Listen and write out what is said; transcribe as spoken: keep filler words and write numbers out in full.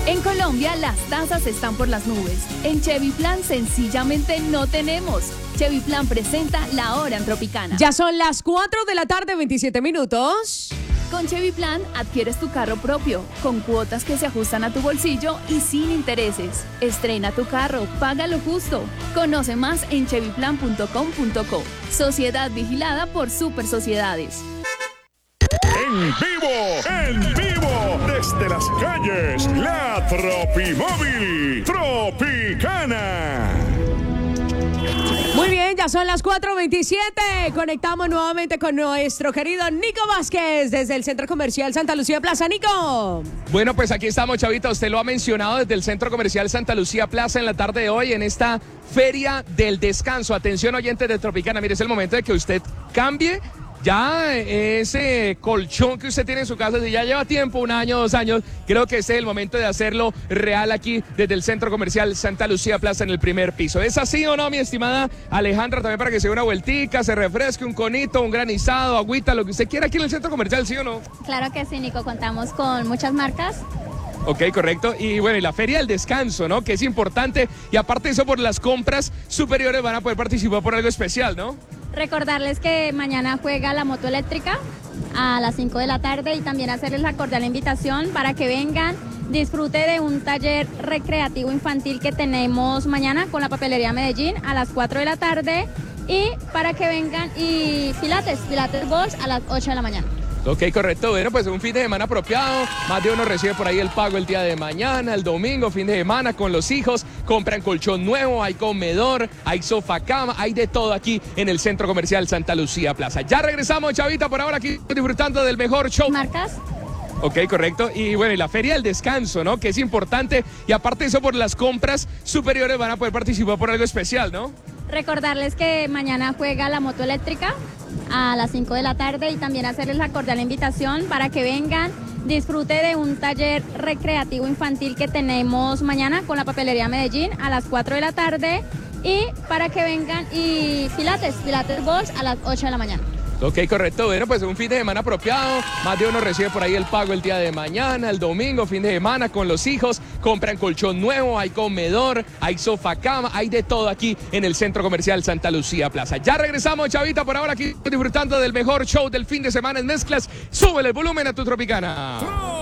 En Colombia las tasas están por las nubes. En Chevy Plan sencillamente no tenemos. Chevy Plan presenta La Hora en Tropicana. Ya son las cuatro de la tarde, veintisiete minutos. Con Chevy Plan adquieres tu carro propio, con cuotas que se ajustan a tu bolsillo y sin intereses. Estrena tu carro, paga lo justo. Conoce más en chevy plan punto com punto co. Sociedad vigilada por Super Sociedades. En vivo, en vivo, desde las calles, la Tropimóvil Tropicana. Muy bien, ya son las cuatro veintisiete. Conectamos nuevamente con nuestro querido Nico Vázquez desde el Centro Comercial Santa Lucía Plaza. Nico. Bueno, pues aquí estamos, Chavita. Usted lo ha mencionado desde el Centro Comercial Santa Lucía Plaza en la tarde de hoy en esta Feria del Descanso. Atención, oyentes de Tropicana. Mire, es el momento de que usted cambie ya ese colchón que usted tiene en su casa. Si ya lleva tiempo, un año, dos años, creo que este es el momento de hacerlo real aquí desde el Centro Comercial Santa Lucía Plaza en el primer piso. ¿Es así o no, mi estimada Alejandra? También para que se dé una vueltica, se refresque, un conito, un granizado, agüita, lo que usted quiera aquí en el Centro Comercial, ¿sí o no? Claro que sí, Nico, contamos con muchas marcas. Ok, correcto. Y bueno, y la Feria del Descanso, ¿no? Que es importante. Y aparte de eso, por las compras superiores van a poder participar por algo especial, ¿no? Recordarles que mañana juega la moto eléctrica a las cinco de la tarde y también hacerles la cordial invitación para que vengan, disfrute de un taller recreativo infantil que tenemos mañana con la Papelería Medellín a las cuatro de la tarde y para que vengan y pilates, pilates Bosch a las ocho de la mañana. Ok, correcto. Bueno, pues un fin de semana apropiado. Más de uno recibe por ahí el pago el día de mañana, el domingo, fin de semana con los hijos. Compran colchón nuevo, hay comedor, hay sofá cama, hay de todo aquí en el Centro Comercial Santa Lucía Plaza. Ya regresamos, Chavita, por ahora aquí disfrutando del mejor show. ¿Marcas? Ok, correcto. Y bueno, y la Feria del Descanso, ¿no? Que es importante. Y aparte de eso, por las compras superiores van a poder participar por algo especial, ¿no? Recordarles que mañana juega la moto eléctrica a las cinco de la tarde y también hacerles la cordial invitación para que vengan, disfrute de un taller recreativo infantil que tenemos mañana con la Papelería Medellín a las cuatro de la tarde y para que vengan y pilates, pilates Bosch a las ocho de la mañana. Ok, correcto. Bueno, pues un fin de semana apropiado. Más de uno recibe por ahí el pago el día de mañana, el domingo, fin de semana con los hijos. Compran colchón nuevo, hay comedor, hay sofá cama, hay de todo aquí en el Centro Comercial Santa Lucía Plaza. Ya regresamos, Chavita, por ahora aquí disfrutando del mejor show del fin de semana en mezclas. Súbele el volumen a tu Tropicana.